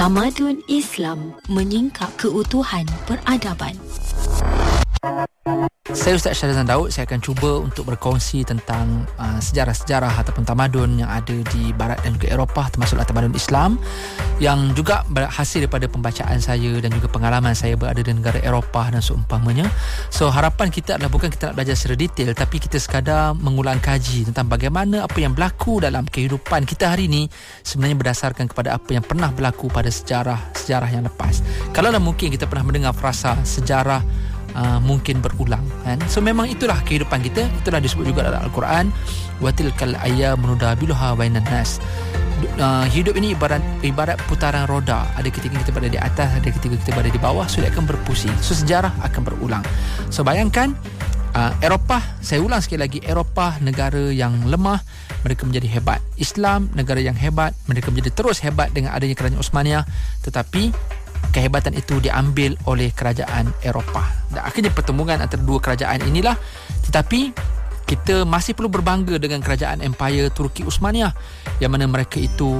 Tamadun Islam menyingkap keutuhan peradaban. Saya Ustaz Syahrizan Daud. Saya akan cuba untuk berkongsi tentang sejarah-sejarah ataupun tamadun yang ada di Barat dan juga Eropah, termasuklah tamadun Islam yang juga hasil daripada pembacaan saya dan juga pengalaman saya berada di negara Eropah dan seumpamanya. So harapan kita adalah bukan kita nak belajar secara detail, tapi kita sekadar mengulang kaji tentang bagaimana apa yang berlaku dalam kehidupan kita hari ini sebenarnya berdasarkan kepada apa yang pernah berlaku pada sejarah yang lepas. Kalaulah mungkin kita pernah mendengar frasa sejarah mungkin berulang kan? So memang itulah kehidupan kita. Itulah disebut juga dalam Al-Quran, wa tilkal ayyamu nudabiluha bainan nas. Hidup ini ibarat putaran roda. Ada ketika kita berada di atas, ada ketika kita berada di bawah, so dia akan berpusing. So sejarah akan berulang. So bayangkan Eropah, saya ulang sekali lagi, Eropah negara yang lemah, mereka menjadi hebat. Islam negara yang hebat, mereka menjadi terus hebat dengan adanya kerajaan Osmaniyah. Tetapi kehebatan itu diambil oleh kerajaan Eropah. Dan akhirnya pertemuan antara dua kerajaan inilah. Tetapi kita masih perlu berbangga dengan kerajaan Empire Turki Osmaniyah, yang mana mereka itu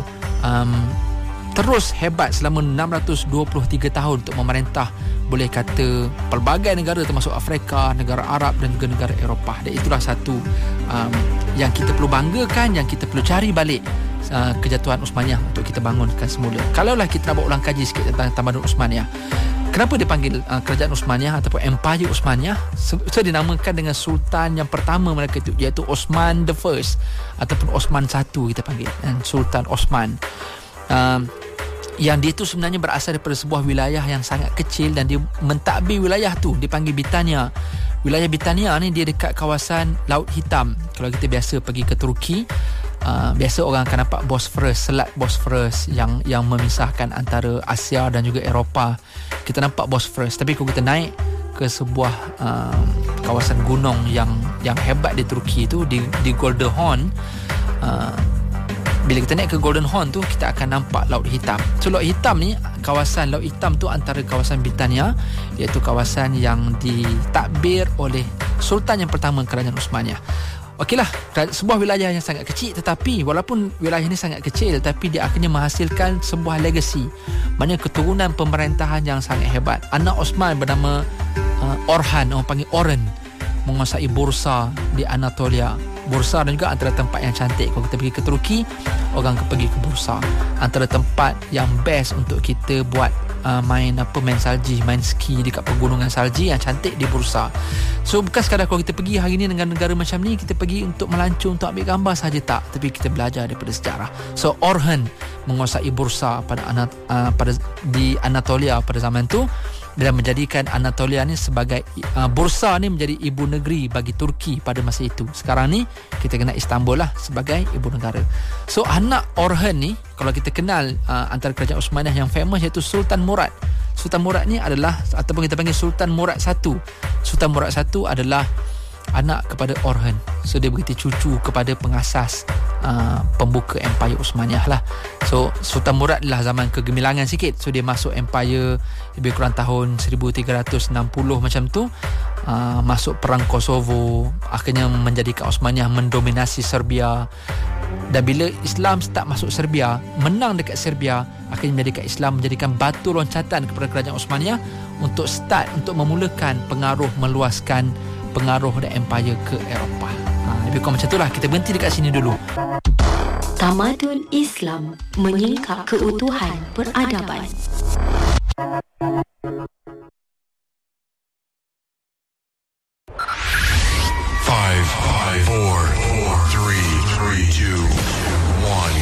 terus hebat selama 623 tahun untuk memerintah, boleh kata, pelbagai negara termasuk Afrika, negara Arab dan juga negara Eropah. Dan itulah satu yang kita perlu banggakan, yang kita perlu cari balik kejatuhan Osmaniyah untuk kita bangunkan semula. Kalaulah kita nak buat ulang kaji sikit tentang tamadun Osmaniyah. Kenapa dipanggil kerajaan Osmaniyah ataupun Empire Osmaniyah? So dinamakan dengan sultan yang pertama mereka itu, iaitu Osman the First ataupun Osman I kita panggil, Sultan Osman. Yang dia itu sebenarnya berasal daripada sebuah wilayah yang sangat kecil dan dia mentadbir wilayah tu dipanggil Britania. Wilayah Britania ni dia dekat kawasan Laut Hitam. Kalau kita biasa pergi ke Turki, biasa orang akan nampak Bosphorus, selat Bosphorus yang memisahkan antara Asia dan juga Eropah. Kita nampak Bosphorus. Tapi kalau kita naik ke sebuah kawasan gunung yang hebat di Turki itu, di Golden Horn, bila kita naik ke Golden Horn tu, kita akan nampak Laut Hitam. So Laut Hitam ni, kawasan Laut Hitam tu antara kawasan Britania, iaitu kawasan yang ditadbir oleh Sultan yang pertama kerajaan Osmaniyah. Okeylah, sebuah wilayah yang sangat kecil, tetapi walaupun wilayah ini sangat kecil, tapi dia akhirnya menghasilkan sebuah legacy, maknanya keturunan pemerintahan yang sangat hebat. Anak Osman bernama Orhan, orang panggil Oren, menguasai Bursa di Anatolia. Bursa dan juga antara tempat yang cantik. Kalau kita pergi ke Turki, orang akan pergi ke Bursa. Antara tempat yang best untuk kita buat main salji, main ski dekat pegunungan salji yang cantik di Bursa. So bukan sekadar kalau kita pergi hari ni dengan negara macam ni, kita pergi untuk melancong, untuk ambil gambar saja, tak. Tapi kita belajar daripada sejarah. So Orhan menguasai Bursa di Anatolia pada zaman tu, dan menjadikan Anatolia ni sebagai Bursa ni menjadi ibu negeri bagi Turki pada masa itu. Sekarang ni kita kenal Istanbul lah sebagai ibu negara. So anak Orhan ni, kalau kita kenal antara kerajaan Osmaniyah yang famous, iaitu Sultan Murad. Sultan Murad ni adalah, ataupun kita panggil Sultan Murad I. Sultan Murad I adalah anak kepada Orhan. So dia berarti cucu kepada pengasas pembuka Empire Osmaniyah lah. So Sultan Murad adalah zaman kegemilangan sikit. So dia masuk Empire lebih kurang tahun 1360 macam tu. Masuk perang Kosovo, akhirnya menjadikan Osmaniyah mendominasi Serbia. Dan bila Islam start masuk Serbia, menang dekat Serbia, akhirnya menjadikan Islam menjadikan batu loncatan kepada kerajaan Osmaniyah untuk memulakan pengaruh, meluaskan pengaruh dan empire ke Eropah. Lebih kurang macam itulah. Kita berhenti dekat sini dulu. Tamadun Islam menyingkap keutuhan peradaban. Five, four, three, two, one.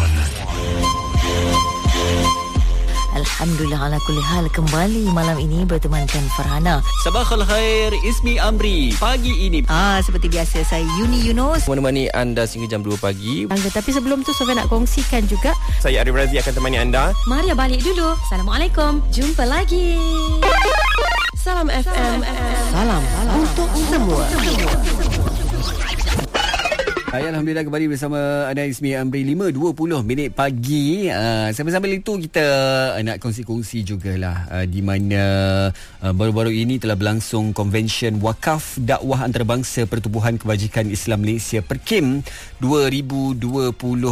Alhamdulillah ala kulli hal, kembali malam ini bertemankan Farhana. Sabahal khair, Ismi Amri. Pagi ini Seperti biasa, saya Yuni Yunus menemani anda sehingga jam 2 pagi. Tapi sebelum tu Sofia nak kongsikan juga, Saya Arif Razi akan temani anda. Maria balik dulu. Assalamualaikum. Jumpa lagi. Salam FM. salam untuk semua. Alhamdulillah kembali bersama anda Ismi Amri 5:20 pagi. Sambil-sambil itu kita nak kongsi-kongsi jugalah di mana baru-baru ini telah berlangsung Konvensyen Wakaf Dakwah Antarabangsa Pertubuhan Kebajikan Islam Malaysia PERKIM 2026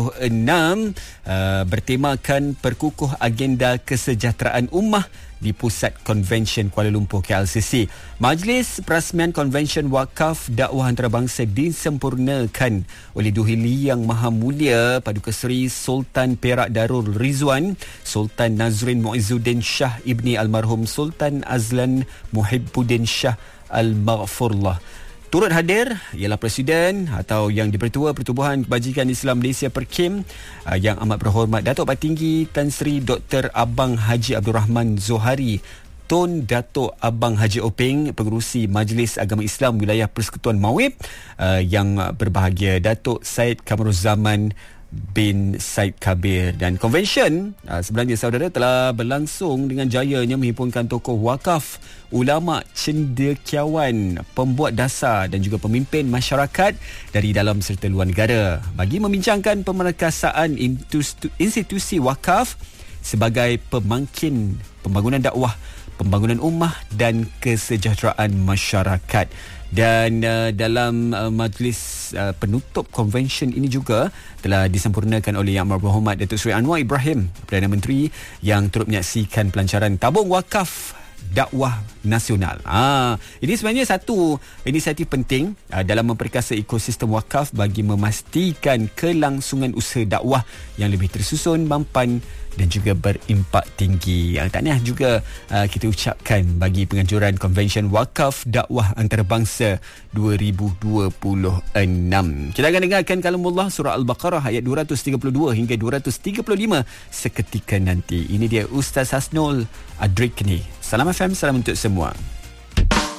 bertemakan perkukuh agenda kesejahteraan ummah di Pusat Konvensyen Kuala Lumpur KLCC. Majlis Perasmian Konvensyen Wakaf Dakwah Antarabangsa disempurnakan oleh Duhili Yang Maha Mulia Paduka Seri Sultan Perak Darul Rizwan, Sultan Nazrin Muizzuddin Shah Ibni Almarhum Sultan Azlan Muhibbuddin Shah Al-Maghfurullah. Turut hadir ialah Presiden atau Yang di-Pertua Pertubuhan Kebajikan Islam Malaysia PERKIM Yang Amat Berhormat Datuk Patinggi Tan Sri Dr. Abang Haji Abdul Rahman Zohari, Tun Datuk Abang Haji Openg, Pengerusi Majlis Agama Islam Wilayah Persekutuan Mawib, yang berbahagia Datuk Syed Kamaruzzaman bin Said Kabir. Dan konvensyen sebenarnya saudara telah berlangsung dengan jayanya menghimpunkan tokoh wakaf, ulama, cendekiawan, pembuat dasar dan juga pemimpin masyarakat dari dalam serta luar negara bagi membincangkan pemerkasaan institusi wakaf sebagai pemangkin pembangunan dakwah, pembangunan ummah dan kesejahteraan masyarakat. Dan dalam majlis penutup konvensyen ini juga telah disempurnakan oleh Yang Berhormat Datuk Seri Anwar Ibrahim, Perdana Menteri, yang turut menyaksikan pelancaran tabung wakaf dakwah nasional. Ini sebenarnya satu inisiatif penting dalam memperkasa ekosistem wakaf bagi memastikan kelangsungan usaha dakwah yang lebih tersusun, mampan dan juga berimpak tinggi. Tahniah juga kita ucapkan bagi penganjuran Konvensyen Wakaf Dakwah Antarabangsa 2026. Kita akan dengarkan kalamullah surah Al-Baqarah ayat 232 hingga 235 seketika nanti. Ini dia Ustaz Hasnul Adrikni. Salam FM, salam untuk semua.